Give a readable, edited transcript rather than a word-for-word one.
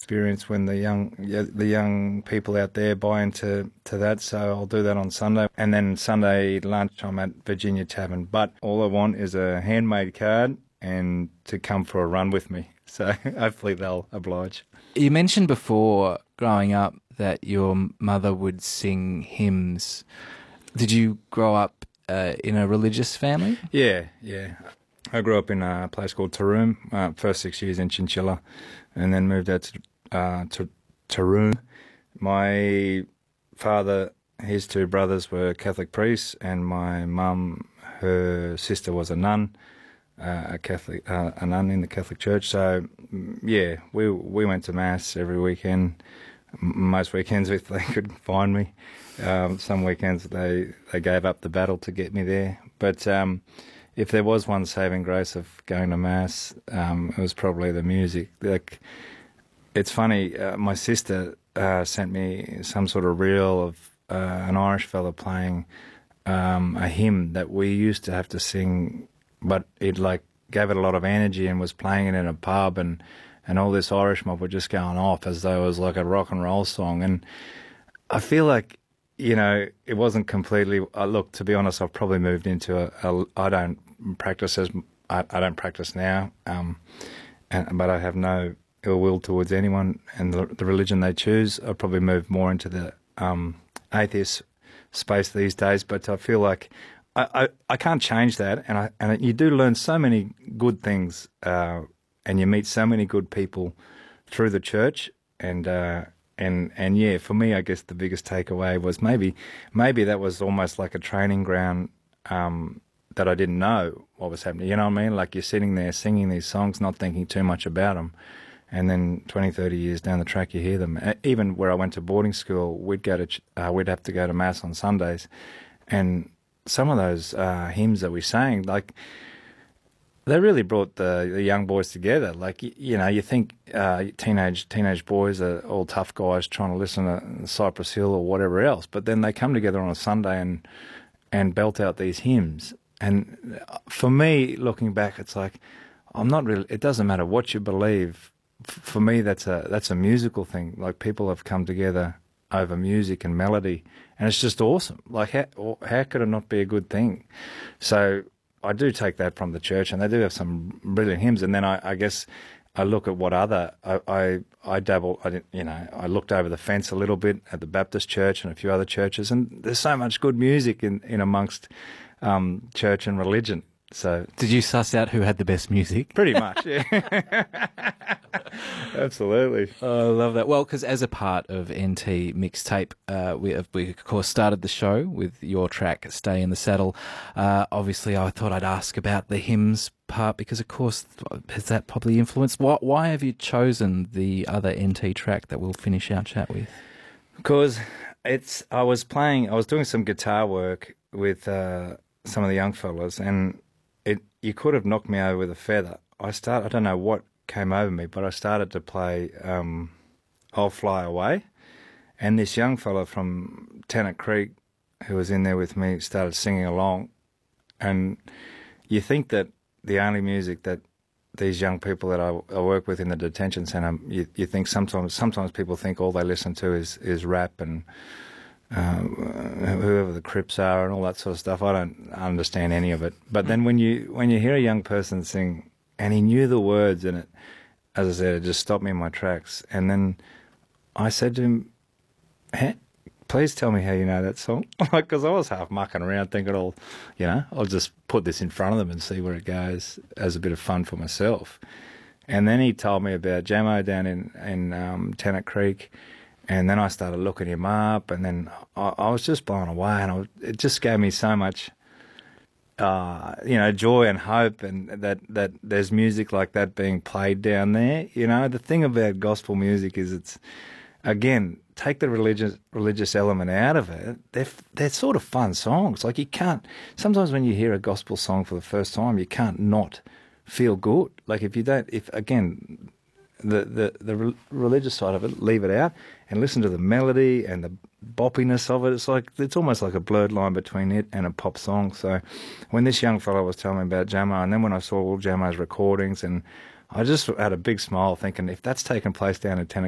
experience when the young people out there buy into that. So I'll do that on Sunday. And then Sunday lunch, I'm at Virginia Tavern. But all I want is a handmade card and to come for a run with me. So hopefully they'll oblige. You mentioned before, growing up, that your mother would sing hymns. Did you grow up in a religious family? Yeah. I grew up in a place called Taroom, first 6 years in Chinchilla, and then moved out to Taroom. My father, his two brothers were Catholic priests, and my mum, her sister was a nun, a nun in the Catholic Church. So, yeah, we went to Mass every weekend. Most weekends if they could find me. Some weekends they gave up the battle to get me there. But if there was one saving grace of going to Mass, it was probably the music. Like, it's funny, my sister sent me some sort of reel of an Irish fella playing a hymn that we used to have to sing, but it like gave it a lot of energy and was playing it in a pub, and all this Irish mob were just going off as though it was like a rock and roll song. And I feel like, you know, it wasn't completely... look, to be honest, I've probably moved into I don't practice now, but I have no ill will towards anyone and the religion they choose. I've probably moved more into the atheist space these days, but I feel like I can't change that, and you do learn so many good things, and you meet so many good people through the church, and yeah, for me, I guess the biggest takeaway was maybe that was almost like a training ground, that I didn't know what was happening. You know what I mean? Like, you're sitting there singing these songs, not thinking too much about them, and then 20, 30 years down the track, you hear them. Even where I went to boarding school, we'd have to go to Mass on Sundays, and some of those hymns that we sang, like, they really brought the young boys together. Like, you know, you think teenage boys are all tough guys trying to listen to Cypress Hill or whatever else, but then they come together on a Sunday and belt out these hymns. And for me, looking back, it's like, it doesn't matter what you believe. For me, that's a musical thing. Like, people have come together over music and melody, and it's just awesome. Like, how could it not be a good thing? So I do take that from the church, and they do have some brilliant hymns. And then I guess I look at what other I dabble. I looked over the fence a little bit at the Baptist church and a few other churches, and there's so much good music in amongst church and religion. So, did you suss out who had the best music? Pretty much, yeah. Absolutely. Oh, I love that. Well, because as a part of NT Mixtape, we of course started the show with your track "Stay in the Saddle." Obviously, I thought I'd ask about the hymns part because, of course, has that probably influenced? Why have you chosen the other NT track that we'll finish our chat with? Because I was doing some guitar work with some of the young fellas, and you could have knocked me over with a feather. I don't know what came over me, but I started to play I'll Fly Away, and this young fella from Tennant Creek who was in there with me started singing along, and you think that the only music that these young people that I work with in the detention centre, you think sometimes people think all they listen to is rap and whoever the Crips are and all that sort of stuff. I don't understand any of it. But then when you hear a young person sing, and he knew the words, and it, as I said, it just stopped me in my tracks. And then I said to him, "Hey, please tell me how you know that song." Because I was half mucking around thinking, I'll just put this in front of them and see where it goes as a bit of fun for myself. And then he told me about Jamo down in Tennant Creek. And then I started looking him up, and then I was just blown away, and it just gave me so much, joy and hope, and that there's music like that being played down there. You know, the thing about gospel music is it's, again, take the religious element out of it. They're sort of fun songs. Like, you can't, sometimes when you hear a gospel song for the first time, you can't not feel good. Like, again, the religious side of it, leave it out and listen to the melody and the boppiness of it. It's almost like a blurred line between it and a pop song. So when this young fellow was telling me about Jamo, and then when I saw all Jamo's recordings, and I just had a big smile thinking, if that's taken place down in Tennant